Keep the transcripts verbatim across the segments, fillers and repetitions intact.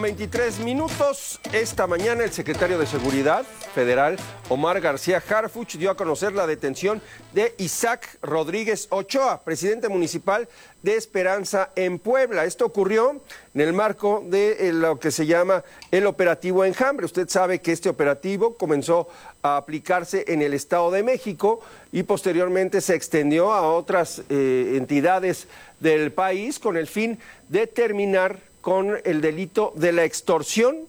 veintitrés minutos. Esta mañana el secretario de Seguridad Federal, Omar García Harfuch, dio a conocer la detención de Isaac Rodríguez Ochoa, presidente municipal de Esperanza en Puebla. Esto ocurrió en el marco de lo que se llama el operativo Enjambre. Usted sabe que este operativo comenzó a aplicarse en el Estado de México y posteriormente se extendió a otras eh, entidades del país con el fin de terminar con el delito de la extorsión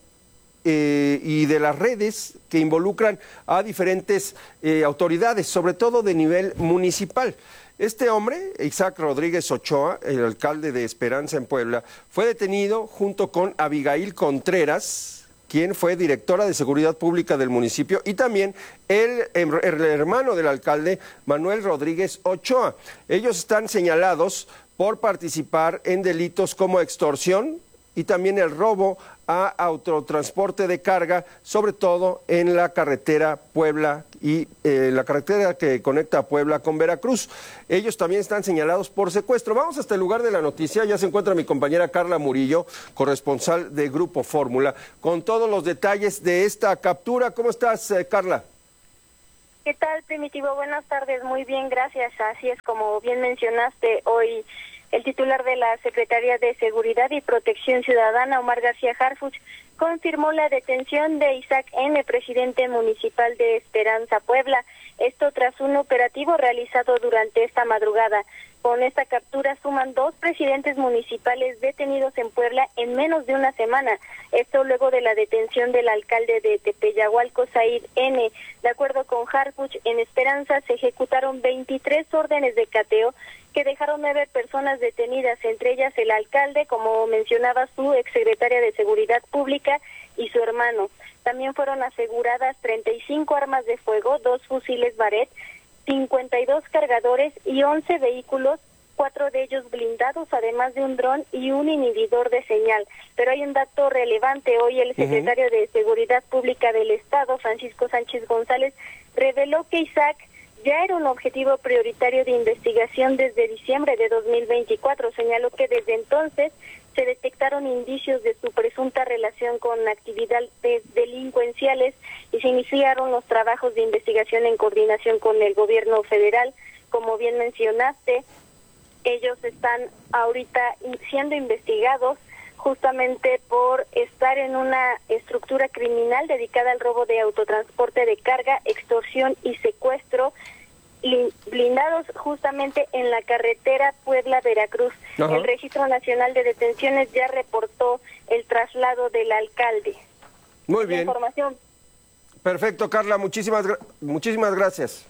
eh, y de las redes que involucran a diferentes eh, autoridades, sobre todo de nivel municipal. Este hombre, Isaac Rodríguez Ochoa, el alcalde de Esperanza en Puebla, fue detenido junto con Abigail Contreras, quien fue directora de Seguridad Pública del municipio, y también el, el hermano del alcalde, Manuel Rodríguez Ochoa. Ellos están señalados por participar en delitos como extorsión y también el robo a autotransporte de carga, sobre todo en la carretera Puebla y eh, la carretera que conecta a Puebla con Veracruz. Ellos también están señalados por secuestro. Vamos hasta el lugar de la noticia. Ya se encuentra mi compañera Carla Murillo, corresponsal de Grupo Fórmula, con todos los detalles de esta captura. ¿Cómo estás, eh, Carla? ¿Qué tal, Primitivo? Buenas tardes, muy bien, gracias. Así es, como bien mencionaste, hoy el titular de la Secretaría de Seguridad y Protección Ciudadana, Omar García Harfuch, confirmó la detención de Isaac N., presidente municipal de Esperanza, Puebla. Esto tras un operativo realizado durante esta madrugada. Con esta captura suman dos presidentes municipales detenidos en Puebla en menos de una semana. Esto luego de la detención del alcalde de Tepeyahualco, Said N. De acuerdo con Harfuch, en Esperanza se ejecutaron veintitrés órdenes de cateo que dejaron nueve personas detenidas, entre ellas el alcalde, como mencionaba su exsecretaria de Seguridad Pública, y su hermano. También fueron aseguradas treinta y cinco armas de fuego, dos fusiles Barrett, cincuenta y dos cargadores y once vehículos, cuatro de ellos blindados, además de un dron y un inhibidor de señal. Pero hay un dato relevante. Hoy el secretario uh-huh. de Seguridad Pública del Estado, Francisco Sánchez González, reveló que Isaac ya era un objetivo prioritario de investigación desde diciembre de dos mil veinticuatro. Señaló que desde entonces se detectaron indicios de su presunta relación con actividades delincuenciales y se iniciaron los trabajos de investigación en coordinación con el gobierno federal. Como bien mencionaste, ellos están ahorita siendo investigados justamente por estar en una estructura criminal dedicada al robo de autotransporte de carga, extorsión y secuestro, blindados justamente en la carretera Puebla-Veracruz. Ajá. El Registro Nacional de Detenciones ya reportó el traslado del alcalde. Muy bien. Información. Perfecto, Carla, muchísimas, muchísimas gracias.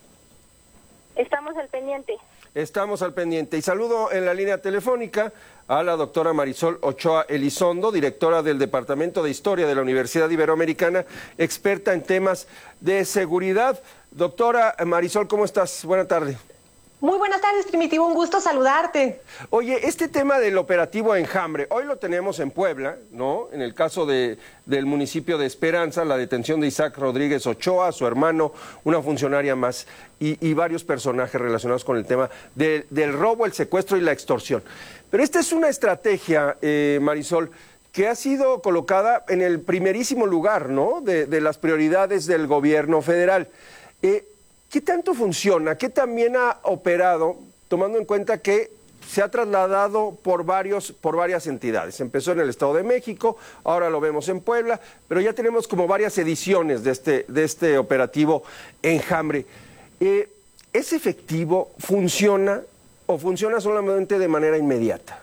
Estamos al pendiente. Estamos al pendiente. Y saludo en la línea telefónica a la doctora Marisol Ochoa Elizondo, directora del Departamento de Historia de la Universidad Iberoamericana, experta en temas de seguridad. Doctora Marisol, ¿cómo estás? Buenas tardes. Muy buenas tardes, Primitivo, un gusto saludarte. Oye, este tema del operativo Enjambre, hoy lo tenemos en Puebla, ¿no? En el caso de, del municipio de Esperanza, la detención de Isaac Rodríguez Ochoa, su hermano, una funcionaria más, y, y varios personajes relacionados con el tema de, del robo, el secuestro y la extorsión. Pero esta es una estrategia, eh, Marisol, que ha sido colocada en el primerísimo lugar, ¿no? De, de las prioridades del gobierno federal. Eh, ¿Qué tanto funciona? ¿Qué también ha operado, tomando en cuenta que se ha trasladado por, varios, por varias entidades? Empezó en el Estado de México, ahora lo vemos en Puebla, pero ya tenemos como varias ediciones de este, de este operativo Enjambre. Eh, ¿Es efectivo? ¿Funciona? ¿O funciona solamente de manera inmediata?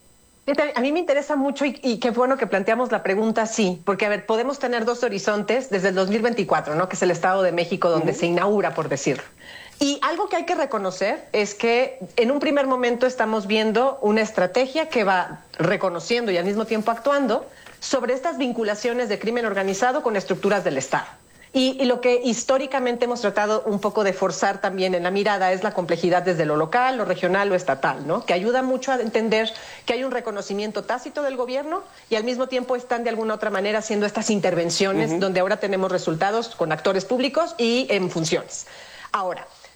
A mí me interesa mucho y, y qué bueno que planteamos la pregunta sí, porque a ver, podemos tener dos horizontes desde el dos mil veinticuatro, ¿no? Que es el Estado de México donde uh-huh. se inaugura, por decirlo. Y algo que hay que reconocer es que en un primer momento estamos viendo una estrategia que va reconociendo y al mismo tiempo actuando sobre estas vinculaciones de crimen organizado con estructuras del Estado. Y, y lo que históricamente hemos tratado un poco de forzar también en la mirada es la complejidad desde lo local, lo regional, lo estatal, ¿no? Que ayuda mucho a entender que hay un reconocimiento tácito del gobierno y al mismo tiempo están de alguna otra manera haciendo estas intervenciones uh-huh. donde ahora tenemos resultados con actores públicos y en funciones. Ahora,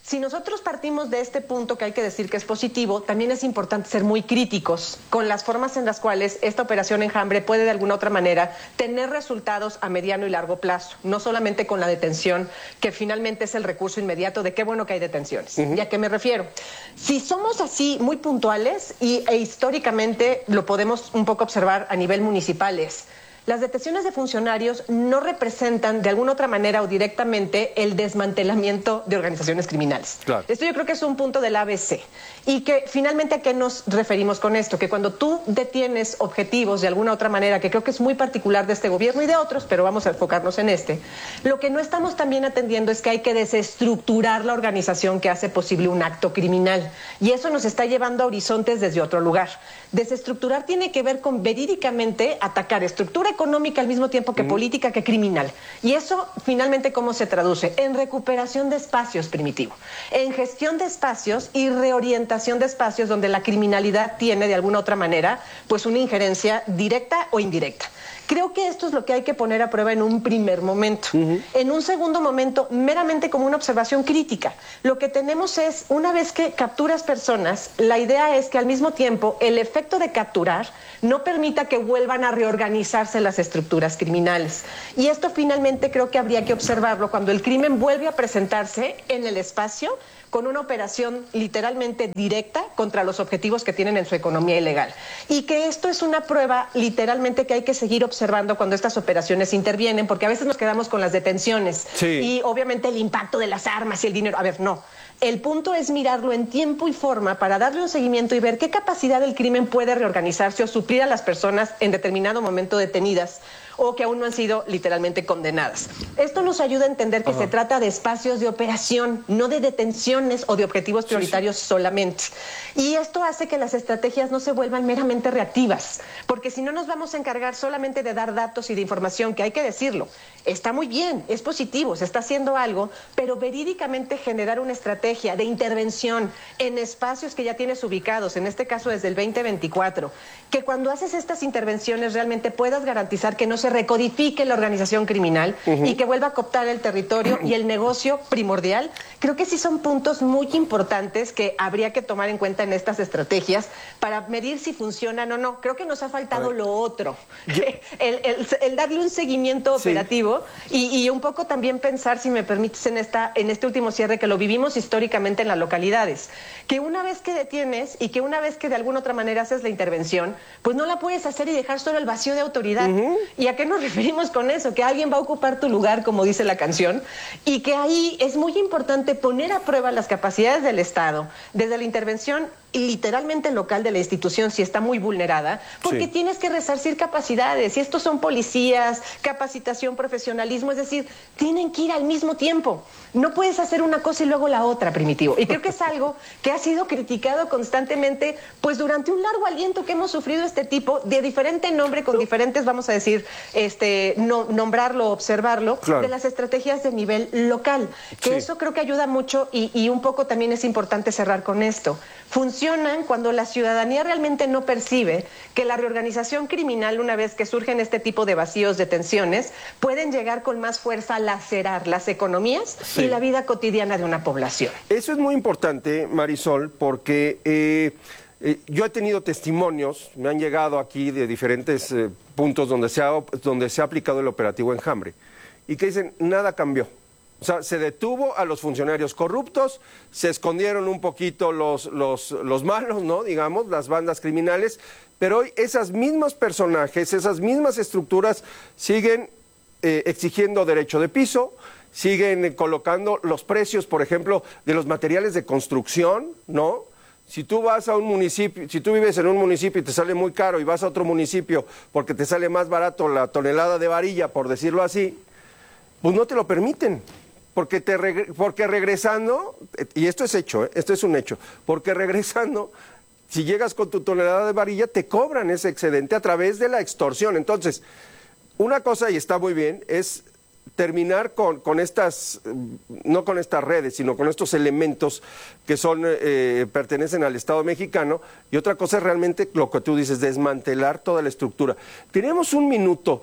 Si nosotros partimos de este punto que hay que decir que es positivo, también es importante ser muy críticos con las formas en las cuales esta operación Enjambre puede de alguna otra manera tener resultados a mediano y largo plazo, no solamente con la detención, que finalmente es el recurso inmediato de qué bueno que hay detenciones. Uh-huh. ¿Y a qué me refiero? Si somos así muy puntuales y, e históricamente lo podemos un poco observar a nivel municipal, es las detenciones de funcionarios no representan de alguna otra manera o directamente el desmantelamiento de organizaciones criminales. Claro. Esto yo creo que es un punto del A B C. Y que finalmente, ¿a qué nos referimos con esto? Que cuando tú detienes objetivos de alguna otra manera, que creo que es muy particular de este gobierno y de otros, pero vamos a enfocarnos en este, lo que no estamos también atendiendo es que hay que desestructurar la organización que hace posible un acto criminal. Y eso nos está llevando a horizontes desde otro lugar. Desestructurar tiene que ver con verídicamente atacar estructura económica al mismo tiempo que mm. política, que criminal. Y eso, finalmente, ¿cómo se traduce? En recuperación de espacios, Primitivo. En gestión de espacios y reorientación de espacios donde la criminalidad tiene, de alguna otra manera, pues una injerencia directa o indirecta. Creo que esto es lo que hay que poner a prueba en un primer momento. Uh-huh. En un segundo momento, meramente como una observación crítica. Lo que tenemos es, una vez que capturas personas, la idea es que al mismo tiempo el efecto de capturar no permita que vuelvan a reorganizarse las estructuras criminales. Y esto finalmente creo que habría que observarlo cuando el crimen vuelve a presentarse en el espacio con una operación literalmente directa contra los objetivos que tienen en su economía ilegal. Y que esto es una prueba literalmente que hay que seguir observando cuando estas operaciones intervienen, porque a veces nos quedamos con las detenciones sí. y obviamente el impacto de las armas y el dinero. A ver, no. El punto es mirarlo en tiempo y forma para darle un seguimiento y ver qué capacidad del crimen puede reorganizarse o suplir a las personas en determinado momento detenidas o que aún no han sido literalmente condenadas. Esto nos ayuda a entender que Ajá. se trata de espacios de operación, no de detenciones o de objetivos prioritarios sí, sí. solamente. Y esto hace que las estrategias no se vuelvan meramente reactivas, porque si no nos vamos a encargar solamente de dar datos y de información, que hay que decirlo, está muy bien, es positivo, se está haciendo algo, pero verídicamente generar una estrategia de intervención en espacios que ya tienes ubicados, en este caso desde el veinte veinticuatro, que cuando haces estas intervenciones realmente puedas garantizar que no se recodifique la organización criminal uh-huh. y que vuelva a cooptar el territorio y el negocio primordial. Creo que sí son puntos muy importantes que habría que tomar en cuenta en estas estrategias para medir si funcionan o no. Creo que nos ha faltado lo otro, Yo... el, el, el darle un seguimiento operativo sí. y, y un poco también pensar, si me permites, en, esta, en este último cierre, que lo vivimos históricamente en las localidades, que una vez que detienes y que una vez que de alguna otra manera haces la intervención, pues no la puedes hacer y dejar solo el vacío de autoridad. Uh-huh. ¿Y a qué nos referimos con eso? Que alguien va a ocupar tu lugar, como dice la canción, y que ahí es muy importante poner a prueba las capacidades del Estado, desde la intervención literalmente local de la institución, si está muy vulnerada, porque sí. tienes que resarcir capacidades, y estos son policías, capacitación, profesionalismo, es decir, tienen que ir al mismo tiempo. No puedes hacer una cosa y luego la otra, Primitivo. Y creo que es algo que ha sido criticado constantemente, pues durante un largo aliento que hemos sufrido este tipo, de diferente nombre, con diferentes, vamos a decir, este, no, nombrarlo, observarlo, claro. de las estrategias de nivel local. Que sí. eso creo que ayuda mucho y, y un poco también es importante cerrar con esto. Funcionan cuando la ciudadanía realmente no percibe que la reorganización criminal, una vez que surgen este tipo de vacíos, de tensiones, pueden llegar con más fuerza a lacerar las economías sí. y la vida cotidiana de una población. Eso es muy importante, Marisol, porque eh, eh, yo he tenido testimonios, me han llegado aquí de diferentes eh, puntos donde se, ha, donde se ha aplicado el operativo Enjambre, y que dicen, nada cambió. O sea, se detuvo a los funcionarios corruptos, se escondieron un poquito los, los, los malos, ¿no? Digamos, las bandas criminales, pero hoy esas mismos personajes, esas mismas estructuras siguen eh, exigiendo derecho de piso, siguen eh, colocando los precios, por ejemplo, de los materiales de construcción, ¿no? Si tú vas a un municipio, si tú vives en un municipio y te sale muy caro y vas a otro municipio porque te sale más barato la tonelada de varilla, por decirlo así, pues no te lo permiten. Porque, te regre porque regresando, y esto es hecho, ¿eh? esto es un hecho, porque regresando, si llegas con tu tonelada de varilla, te cobran ese excedente a través de la extorsión. Entonces, una cosa, y está muy bien, es terminar con, con estas, no con estas redes, sino con estos elementos que son eh, pertenecen al Estado mexicano, y otra cosa es realmente lo que tú dices, desmantelar toda la estructura. Tenemos un minuto,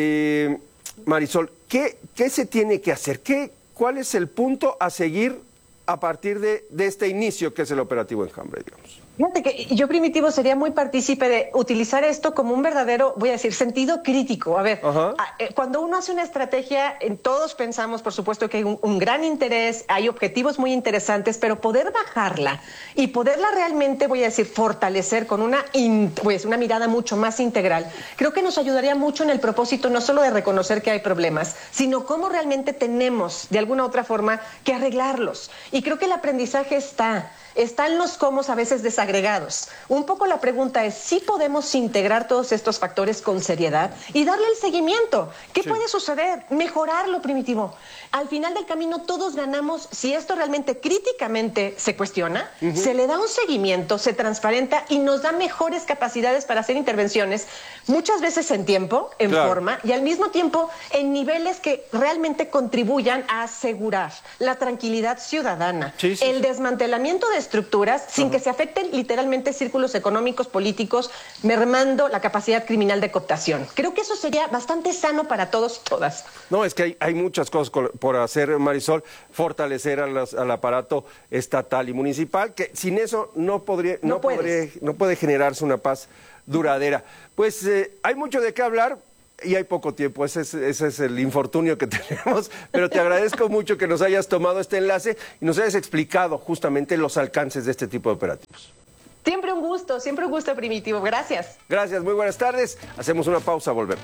eh, Marisol, ¿qué, qué se tiene que hacer? ¿Qué ¿Cuál es el punto a seguir a partir de, de este inicio que es el operativo Enjambre, digamos? Fíjate que yo, Primitivo, sería muy partícipe de utilizar esto como un verdadero, voy a decir, sentido crítico. A ver, Ajá. cuando uno hace una estrategia, todos pensamos, por supuesto, que hay un, un gran interés, hay objetivos muy interesantes, pero poder bajarla y poderla realmente, voy a decir, fortalecer con una, pues, una mirada mucho más integral, creo que nos ayudaría mucho en el propósito no solo de reconocer que hay problemas, sino cómo realmente tenemos, de alguna u otra forma, que arreglarlos. Y creo que el aprendizaje está... Están los cómo a veces desagregados. Un poco la pregunta es si podemos integrar todos estos factores con seriedad y darle el seguimiento. ¿Qué sí. puede suceder? Mejorarlo, Primitivo. Al final del camino todos ganamos si esto realmente críticamente se cuestiona, uh-huh. se le da un seguimiento, se transparenta y nos da mejores capacidades para hacer intervenciones, muchas veces en tiempo, en claro. forma y al mismo tiempo en niveles que realmente contribuyan a asegurar la tranquilidad ciudadana, sí, sí, el sí. desmantelamiento de estructuras sin uh-huh. que se afecten literalmente círculos económicos, políticos, mermando la capacidad criminal de cooptación. Creo que eso sería bastante sano para todos y todas. No, es que hay, hay muchas cosas por hacer, Marisol, fortalecer a las, al aparato estatal y municipal, que sin eso no podría, no, no, podría, no puede generarse una paz duradera. Pues eh, hay mucho de qué hablar. Y hay poco tiempo, ese es, ese es el infortunio que tenemos, pero te agradezco mucho que nos hayas tomado este enlace y nos hayas explicado justamente los alcances de este tipo de operativos. Siempre un gusto, siempre un gusto, Primitivo. Gracias. Gracias, muy buenas tardes. Hacemos una pausa, volvemos.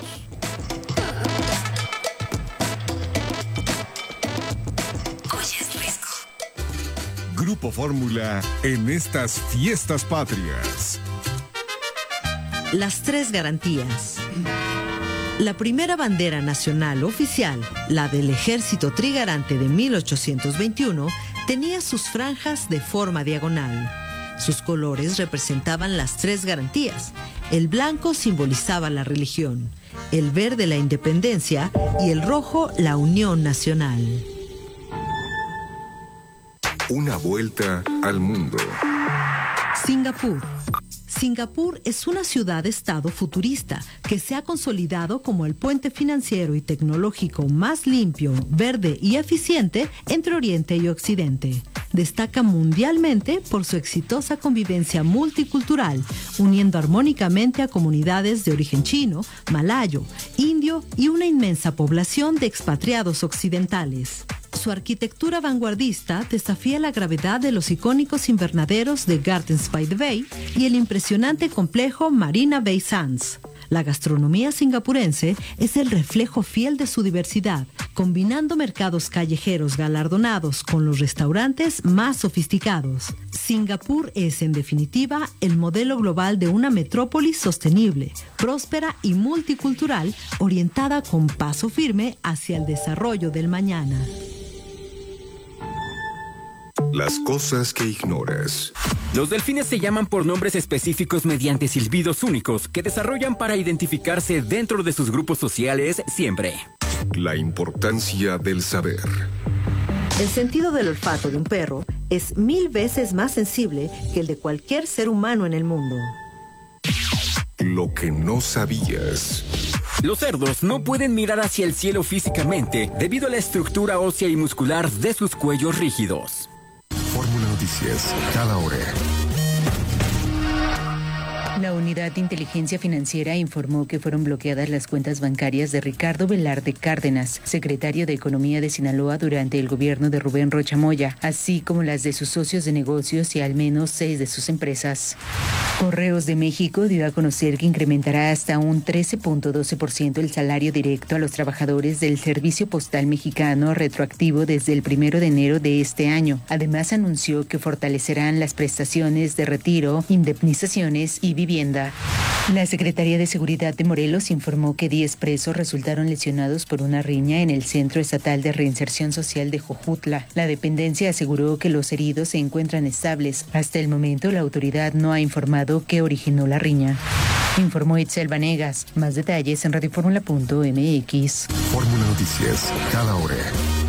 Grupo Fórmula en estas fiestas patrias. Las tres garantías. La primera bandera nacional oficial, la del Ejército Trigarante de mil ochocientos veintiuno, tenía sus franjas de forma diagonal. Sus colores representaban las tres garantías. El blanco simbolizaba la religión, el verde la independencia y el rojo la unión nacional. Una vuelta al mundo. Singapur. Singapur es una ciudad-estado futurista que se ha consolidado como el puente financiero y tecnológico más limpio, verde y eficiente entre Oriente y Occidente. Destaca mundialmente por su exitosa convivencia multicultural, uniendo armónicamente a comunidades de origen chino, malayo, indio y una inmensa población de expatriados occidentales. Su arquitectura vanguardista desafía la gravedad de los icónicos invernaderos de Gardens by the Bay y el impresionante complejo Marina Bay Sands. La gastronomía singapurense es el reflejo fiel de su diversidad, combinando mercados callejeros galardonados con los restaurantes más sofisticados. Singapur es, en definitiva, el modelo global de una metrópolis sostenible, próspera y multicultural, orientada con paso firme hacia el desarrollo del mañana. Las cosas que ignoras. Los delfines se llaman por nombres específicos mediante silbidos únicos que desarrollan para identificarse dentro de sus grupos sociales siempre. La importancia del saber. El sentido del olfato de un perro es mil veces más sensible que el de cualquier ser humano en el mundo. Lo que no sabías. Los cerdos no pueden mirar hacia el cielo físicamente debido a la estructura ósea y muscular de sus cuellos rígidos. Fórmula Noticias, cada hora. La Unidad de Inteligencia Financiera informó que fueron bloqueadas las cuentas bancarias de Ricardo Velarde Cárdenas, secretario de Economía de Sinaloa durante el gobierno de Rubén Rocha Moya, así como las de sus socios de negocios y al menos seis de sus empresas. Correos de México dio a conocer que incrementará hasta un trece punto doce por ciento el salario directo a los trabajadores del Servicio Postal Mexicano retroactivo desde el primero de enero de este año. Además, anunció que fortalecerán las prestaciones de retiro, indemnizaciones y vivienda. La Secretaría de Seguridad de Morelos informó que diez presos resultaron lesionados por una riña en el Centro Estatal de Reinserción Social de Jojutla. La dependencia aseguró que los heridos se encuentran estables. Hasta el momento, la autoridad no ha informado qué originó la riña. Informó Itzel Vanegas. Más detalles en radioformula punto m x. Fórmula Noticias, cada hora.